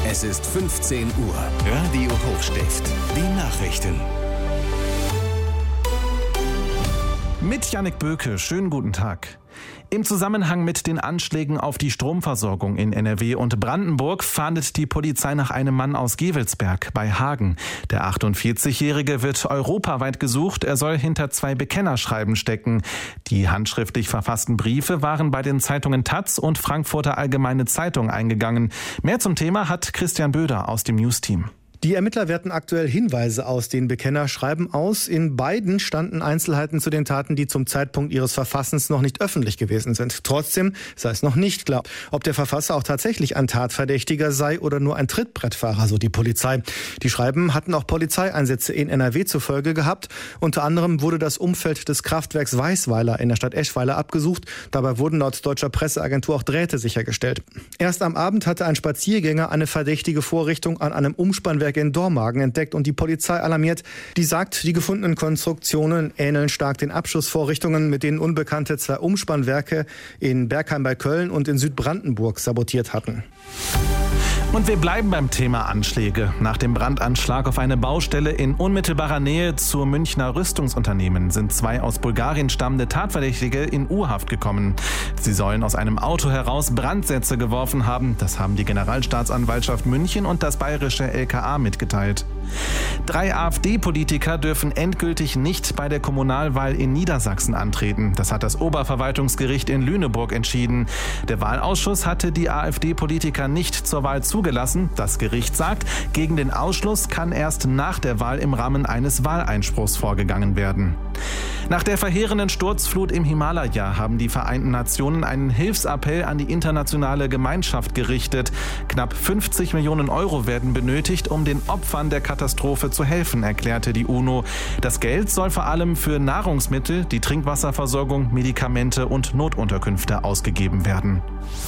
Es ist 15 Uhr. Radio Hochstift. Die Nachrichten. Mit Jannik Böke, schönen guten Tag. Im Zusammenhang mit den Anschlägen auf die Stromversorgung in NRW und Brandenburg fahndet die Polizei nach einem Mann aus Gevelsberg bei Hagen. Der 48-Jährige wird europaweit gesucht. Er soll hinter 2 Bekennerschreiben stecken. Die handschriftlich verfassten Briefe waren bei den Zeitungen taz und Frankfurter Allgemeine Zeitung eingegangen. Mehr zum Thema hat Christian Böder aus dem News-Team. Die Ermittler werten aktuell Hinweise aus den Bekennerschreiben aus. In beiden standen Einzelheiten zu den Taten, die zum Zeitpunkt ihres Verfassens noch nicht öffentlich gewesen sind. Trotzdem sei es noch nicht klar, ob der Verfasser auch tatsächlich ein Tatverdächtiger sei oder nur ein Trittbrettfahrer, so die Polizei. Die Schreiben hatten auch Polizeieinsätze in NRW zur Folge gehabt. Unter anderem wurde das Umfeld des Kraftwerks Weißweiler in der Stadt Eschweiler abgesucht. Dabei wurden laut deutscher Presseagentur auch Drähte sichergestellt. Erst am Abend hatte ein Spaziergänger eine verdächtige Vorrichtung an einem Umspannwerk in Dormagen entdeckt und die Polizei alarmiert. Die sagt, die gefundenen Konstruktionen ähneln stark den Abschussvorrichtungen, mit denen Unbekannte 2 Umspannwerke in Bergheim bei Köln und in Südbrandenburg sabotiert hatten. Und wir bleiben beim Thema Anschläge. Nach dem Brandanschlag auf eine Baustelle in unmittelbarer Nähe zur Münchner Rüstungsunternehmen sind 2 aus Bulgarien stammende Tatverdächtige in U-Haft gekommen. Sie sollen aus einem Auto heraus Brandsätze geworfen haben. Das haben die Generalstaatsanwaltschaft München und das bayerische LKA mitgeteilt. 3 AfD-Politiker dürfen endgültig nicht bei der Kommunalwahl in Niedersachsen antreten. Das hat das Oberverwaltungsgericht in Lüneburg entschieden. Der Wahlausschuss hatte die AfD-Politiker nicht zur Wahl zugelassen. Das Gericht sagt, gegen den Ausschluss kann erst nach der Wahl im Rahmen eines Wahleinspruchs vorgegangen werden. Nach der verheerenden Sturzflut im Himalaya haben die Vereinten Nationen einen Hilfsappell an die internationale Gemeinschaft gerichtet. Knapp 50 Millionen Euro werden benötigt, um den Opfern der Katastrophe zu helfen, erklärte die UNO. Das Geld soll vor allem für Nahrungsmittel, die Trinkwasserversorgung, Medikamente und Notunterkünfte ausgegeben werden.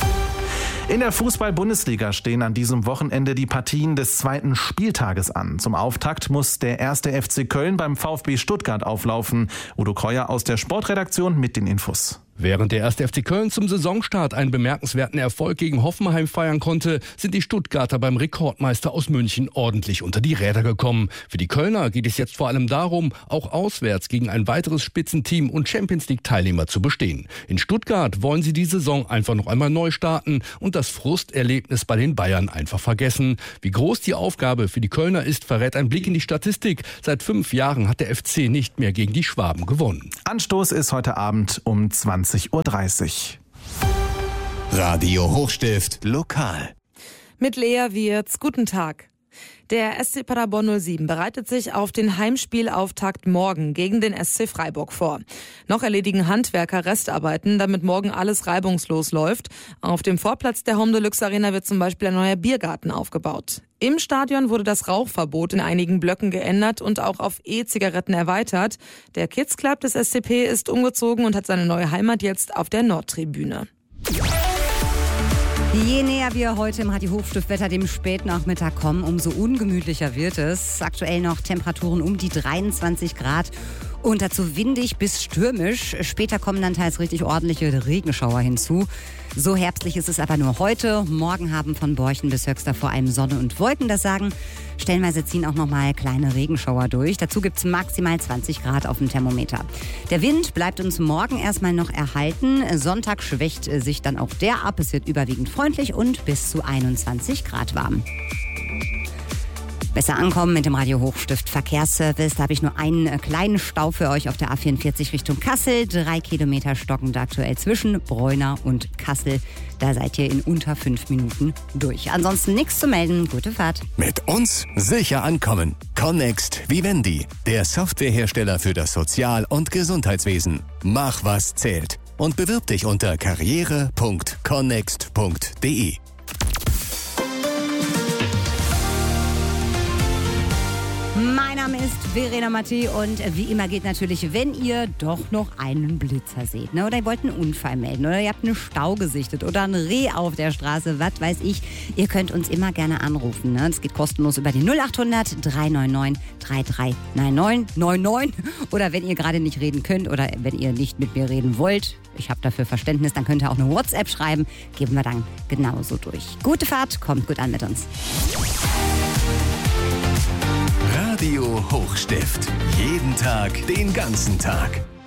In der Fußball-Bundesliga stehen an diesem Wochenende die Partien des 2. Spieltages an. Zum Auftakt muss der 1. FC Köln beim VfB Stuttgart auflaufen. Udo Kreuer aus der Sportredaktion mit den Infos. Während der 1. FC Köln zum Saisonstart einen bemerkenswerten Erfolg gegen Hoffenheim feiern konnte, sind die Stuttgarter beim Rekordmeister aus München ordentlich unter die Räder gekommen. Für die Kölner geht es jetzt vor allem darum, auch auswärts gegen ein weiteres Spitzenteam und Champions-League-Teilnehmer zu bestehen. In Stuttgart wollen sie die Saison einfach noch einmal neu starten und das Frusterlebnis bei den Bayern einfach vergessen. Wie groß die Aufgabe für die Kölner ist, verrät ein Blick in die Statistik. Seit 5 Jahren hat der FC nicht mehr gegen die Schwaben gewonnen. Anstoß ist heute Abend um 20:30 Uhr. Radio Hochstift lokal. Mit Lea Wirz, guten Tag. Der SC Paderborn 07 bereitet sich auf den Heimspielauftakt morgen gegen den SC Freiburg vor. Noch erledigen Handwerker Restarbeiten, damit morgen alles reibungslos läuft. Auf dem Vorplatz der Home Deluxe Arena wird zum Beispiel ein neuer Biergarten aufgebaut. Im Stadion wurde das Rauchverbot in einigen Blöcken geändert und auch auf E-Zigaretten erweitert. Der Kids Club des SCP ist umgezogen und hat seine neue Heimat jetzt auf der Nordtribüne. Je näher wir heute im Radio Hochstiftwetter dem Spätnachmittag kommen, umso ungemütlicher wird es. Aktuell noch Temperaturen um die 23 Grad und dazu windig bis stürmisch. Später kommen dann teils richtig ordentliche Regenschauer hinzu. So herbstlich ist es aber nur heute. Morgen haben von Borchen bis Höxter vor allem Sonne und Wolken das Sagen. Stellenweise ziehen auch nochmal kleine Regenschauer durch. Dazu gibt es maximal 20 Grad auf dem Thermometer. Der Wind bleibt uns morgen erstmal noch erhalten. Sonntag schwächt sich dann auch der ab. Es wird überwiegend freundlich und bis zu 21 Grad warm. Besser ankommen mit dem Radio Hochstift Verkehrsservice. Da habe ich nur einen kleinen Stau für euch auf der A44 Richtung Kassel. 3 Kilometer stockend aktuell zwischen Breuna und Kassel. Da seid ihr in unter 5 Minuten durch. Ansonsten nichts zu melden. Gute Fahrt. Mit uns sicher ankommen. Connext Vivendi, der Softwarehersteller für das Sozial- und Gesundheitswesen. Mach, was zählt. Und bewirb dich unter karriere.connext.de. Mein Name ist ist Verena Mattei und wie immer geht natürlich, wenn ihr doch noch einen Blitzer seht, ne? Oder ihr wollt einen Unfall melden oder ihr habt einen Stau gesichtet oder ein Reh auf der Straße, was weiß ich, ihr könnt uns immer gerne anrufen. Ne? Das geht kostenlos über die 0800 399 3399 oder wenn ihr gerade nicht reden könnt oder wenn ihr nicht mit mir reden wollt, ich habe dafür Verständnis, dann könnt ihr auch eine WhatsApp schreiben, geben wir dann genauso durch. Gute Fahrt, kommt gut an mit uns. Radio Hochstift. Jeden Tag, den ganzen Tag.